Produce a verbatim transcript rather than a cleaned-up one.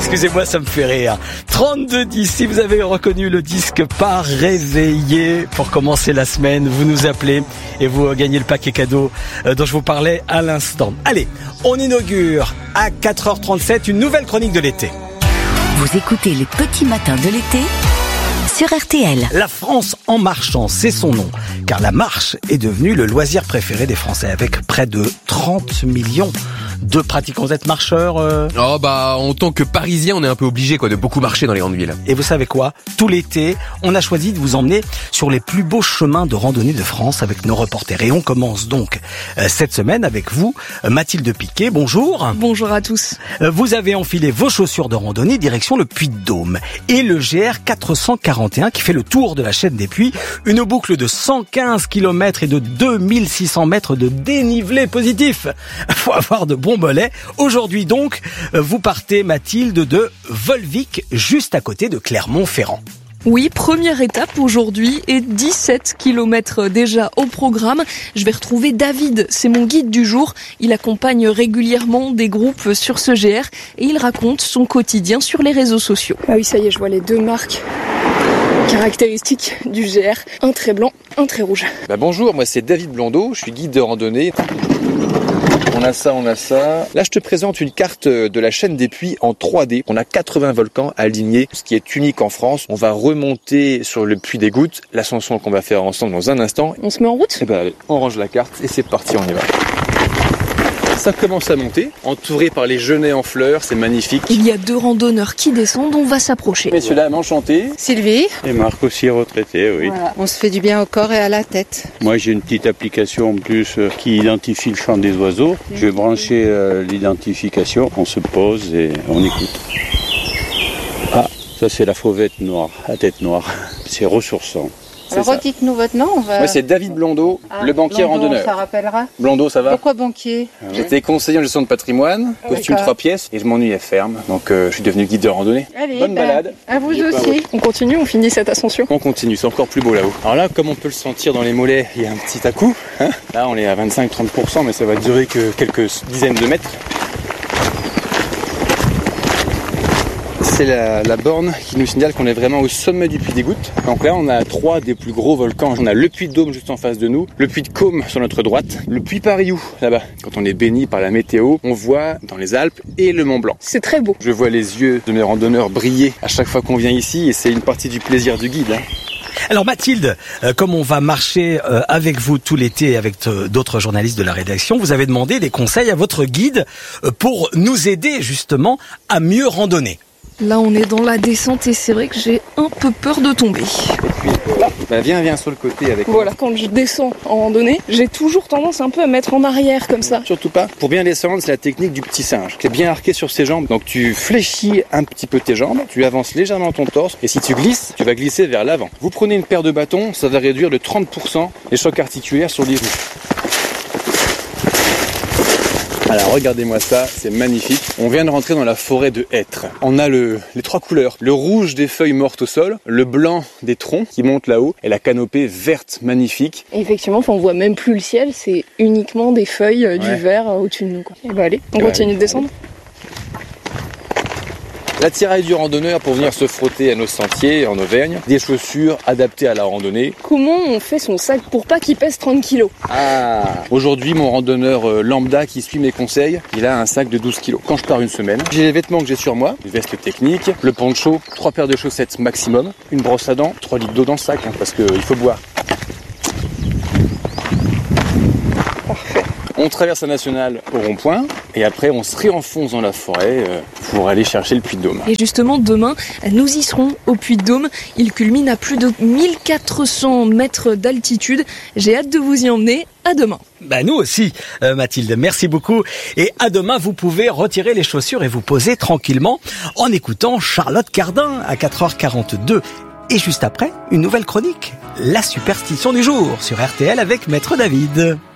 Excusez-moi, ça me fait rire. trente-deux dix, si vous avez reconnu le disque Pas réveillé pour commencer la semaine, vous nous appelez et vous gagnez le paquet cadeau dont je vous parlais à l'instant. Allez, on inaugure à quatre heures trente-sept une nouvelle chronique de l'été. Vous écoutez les petits matins de l'été sur R T L. La France en marchant, c'est son nom, car la marche est devenue le loisir préféré des Français avec près de trente millions de pratiquants. Vous êtes marcheurs euh... Oh bah en tant que Parisien, on est un peu obligé quoi de beaucoup marcher dans les grandes villes. Et vous savez quoi ? Tout l'été, on a choisi de vous emmener sur les plus beaux chemins de randonnée de France avec nos reporters. Et on commence donc euh, cette semaine avec vous, euh, Mathilde Piquet. Bonjour. Bonjour à tous. Euh, vous avez enfilé vos chaussures de randonnée direction le Puy-de-Dôme et le G R quatre cent quarante et un qui fait le tour de la chaîne des Puys, une boucle de cent quinze kilomètres et de deux mille six cents mètres de dénivelé positif. Faut avoir de bons mollets. Aujourd'hui donc, vous partez, Mathilde, de Volvic, juste à côté de Clermont-Ferrand. Oui, première étape aujourd'hui et dix-sept kilomètres déjà au programme. Je vais retrouver David, c'est mon guide du jour. Il accompagne régulièrement des groupes sur ce G R et il raconte son quotidien sur les réseaux sociaux. Ah oui, ça y est, je vois les deux marques caractéristiques du G R, un trait blanc, un trait rouge. Bah bonjour, moi c'est David Blondeau, je suis guide de randonnée. On a ça, on a ça. Là, je te présente une carte de la chaîne des Puys en trois D. On a quatre-vingts volcans alignés, ce qui est unique en France. On va remonter sur le Puy des Gouttes, l'ascension qu'on va faire ensemble dans un instant. On se met en route ? Eh ben, allez, on range la carte et c'est parti, on y va. Ça commence à monter, entouré par les genêts en fleurs, c'est magnifique. Il y a deux randonneurs qui descendent, on va s'approcher. Messieurs, dames, enchanté. Sylvie. Et Marc aussi retraité, oui. Voilà. On se fait du bien au corps et à la tête. Moi j'ai une petite application en plus euh, qui identifie le chant des oiseaux. Je vais brancher euh, l'identification, on se pose et on écoute. Ah, ça c'est la fauvette noire, à tête noire. C'est ressourçant. Alors redites-nous votre nom. On va... Moi c'est David Blondeau, ah, le banquier Blondeau, randonneur. Ça rappellera. Blondeau, ça va ? Pourquoi banquier ? ah, J'étais conseiller en gestion de patrimoine, costume trois pièces, et je m'ennuyais ferme, donc euh, je suis devenu guide de randonnée. Allez, bonne ben, balade. À vous aussi. On continue, on finit cette ascension. On continue, c'est encore plus beau là-haut. Alors là, comme on peut le sentir dans les mollets, il y a un petit à-coup. Hein, là, on est à vingt-cinq à trente pour cent, mais ça va durer que quelques dizaines de mètres. C'est la, la borne qui nous signale qu'on est vraiment au sommet du Puy des Gouttes. Donc là, on a trois des plus gros volcans. On a le Puy-de-Dôme juste en face de nous, le Puy-de-Côme sur notre droite, le Puy-Pariou là-bas. Quand on est béni par la météo, on voit dans les Alpes et le Mont Blanc. C'est très beau. Je vois les yeux de mes randonneurs briller à chaque fois qu'on vient ici et c'est une partie du plaisir du guide. Hein. Alors Mathilde, euh, comme on va marcher euh, avec vous tout l'été et avec euh, d'autres journalistes de la rédaction, vous avez demandé des conseils à votre guide euh, pour nous aider justement à mieux randonner. Là, on est dans la descente et c'est vrai que j'ai un peu peur de tomber. Bah viens, viens sur le côté avec Voilà, quand je descends en randonnée, j'ai toujours tendance un peu à me mettre en arrière comme ça. Surtout pas. Pour bien descendre, c'est la technique du petit singe, qui est bien arqué sur ses jambes. Donc tu fléchis un petit peu tes jambes, tu avances légèrement ton torse, et si tu glisses, tu vas glisser vers l'avant. Vous prenez une paire de bâtons, ça va réduire de trente pour cent les chocs articulaires sur les roues. Alors regardez-moi ça, c'est magnifique. On vient de rentrer dans la forêt de hêtres. On a le, les trois couleurs. Le rouge des feuilles mortes au sol, le blanc des troncs qui montent là-haut et la canopée verte magnifique. Et effectivement, on voit même plus le ciel, c'est uniquement des feuilles euh, du ouais. vert euh, au-dessus de nous. Quoi. Et bah allez, on ouais, continue de descendre. L'attirail du randonneur pour venir se frotter à nos sentiers en Auvergne. Des chaussures adaptées à la randonnée. Comment on fait son sac pour pas qu'il pèse trente kilos ? Ah, aujourd'hui, mon randonneur lambda qui suit mes conseils, il a un sac de douze kilos. Quand je pars une semaine, j'ai les vêtements que j'ai sur moi, une veste technique, le poncho, trois paires de chaussettes maximum, une brosse à dents, trois litres d'eau dans le sac, hein, parce qu'il faut boire. Parfait. On traverse la nationale au rond-point et après on se réenfonce dans la forêt euh, pour aller chercher le Puy-de-Dôme. Et justement demain, nous y serons au Puy-de-Dôme. Il culmine à plus de mille quatre cents mètres d'altitude. J'ai hâte de vous y emmener. À demain. Bah nous aussi, euh, Mathilde. Merci beaucoup. Et à demain, vous pouvez retirer les chaussures et vous poser tranquillement en écoutant Charlotte Cardin à quatre heures quarante-deux. Et juste après, une nouvelle chronique, la superstition du jour sur R T L avec Maître David.